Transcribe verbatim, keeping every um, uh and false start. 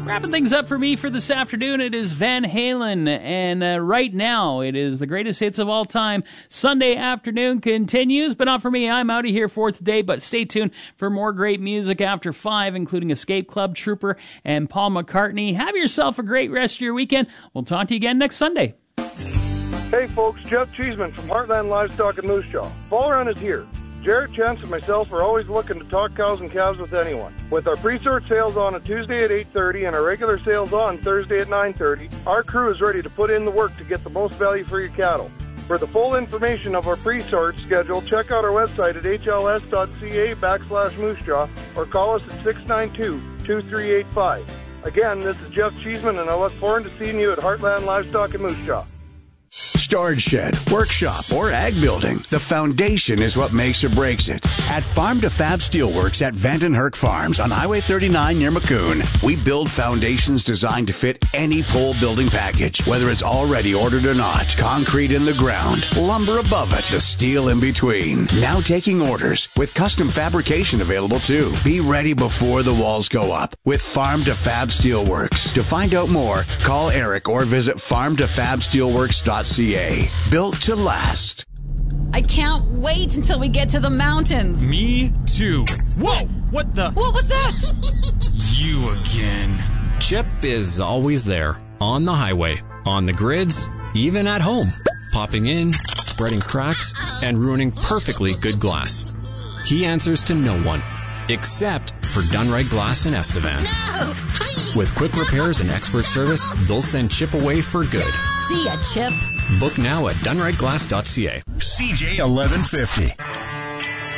Wrapping things up for me for this afternoon, it is Van Halen, and uh, right now it is the greatest hits of all time. Sunday afternoon continues, but not for me. I'm out of here for today, but stay tuned for more great music after five, including Escape Club, Trooper, and Paul McCartney. Have yourself a great rest of your weekend. We'll talk to you again next Sunday. Hey folks, Jeff Cheeseman from Heartland Livestock in Moose Jaw. Fall Run is here. Jarrett, Chance, and myself are always looking to talk cows and calves with anyone. With our pre-sort sales on a Tuesday at eight thirty and our regular sales on Thursday at nine thirty, our crew is ready to put in the work to get the most value for your cattle. For the full information of our pre-sort schedule, check out our website at h l s dot c a backslash moosejaw or call us at six nine two, two three eight five. Again, this is Jeff Cheeseman, and I look forward to seeing you at Heartland Livestock in Moose Jaw. Storage shed, workshop, or ag building, the foundation is what makes or breaks it. At Farm to Fab Steelworks at Vandenherk Farms on Highway thirty-nine near Maccoon, we build foundations designed to fit any pole building package, whether it's already ordered or not. Concrete in the ground, lumber above it, the steel in between. Now taking orders with custom fabrication available too. Be ready before the walls go up with Farm to Fab Steelworks. To find out more, call Eric or visit farm to fab steelworks dot c a. Built to last. I can't wait until we get to the mountains. Me too. Whoa! What the? What was that? You again. Chip is always there. On the highway. On the grids. Even at home. Popping in, spreading cracks, and ruining perfectly good glass. He answers to no one. Except for Done Right Glass in Estevan. No, please. With quick repairs and expert service, they'll send Chip away for good. See ya, Chip. Book now at done right glass dot c a. C J eleven fifty.